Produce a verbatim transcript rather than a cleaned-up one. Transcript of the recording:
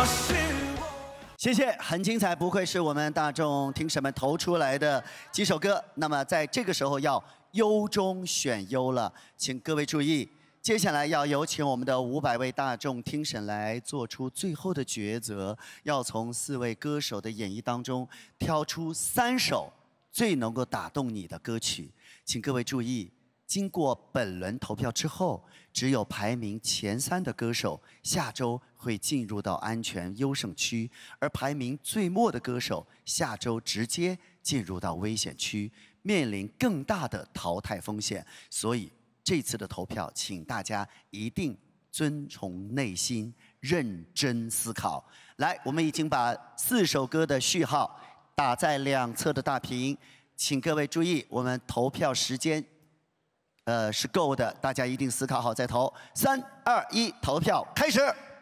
谢谢，很精彩，不愧是我们大众评审们投出来的几首歌。那么在这个时候要优中选优了，请各位注意，接下来要有请我们的五百位大众听审来做出最后的抉择，要从四位歌手的演绎当中挑出三首最能够打动你的歌曲。请各位注意，经过本轮投票之后，只有排名前三的歌手下周会进入到安全优胜区，而排名最末的歌手下周直接进入到危险区，面临更大的淘汰风险。所以这次的投票，请大家一定遵从内心，认真思考。来，我们已经把四首歌的序号打在两侧的大屏，请各位注意，我们投票时间。呃，是够的，大家一定思考好再投。三、二、一，投票开始。